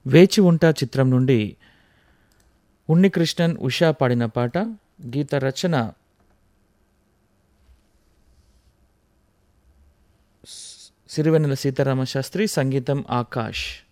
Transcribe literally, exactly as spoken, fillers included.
వేచి ఉంటా చిత్రం నుండి ఉన్నికృష్ణన్, ఉషా పాడిన పాట. గీత రచన సిరివెన్నెల సీతారామ శాస్త్రి, సంగీతం ఆకాష్.